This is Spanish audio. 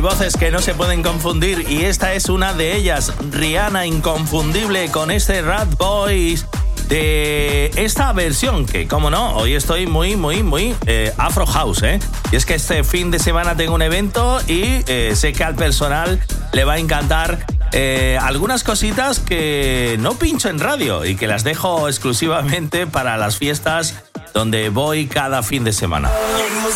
voces que no se pueden confundir y esta es una de ellas. Rihanna, inconfundible con este Rat Boys de esta versión que, como no, hoy estoy muy Afro House, ¿eh? Y es que este fin de semana tengo un evento y sé que al personal le va a encantar algunas cositas que no pincho en radio y que las dejo exclusivamente para las fiestas donde voy cada fin de semana.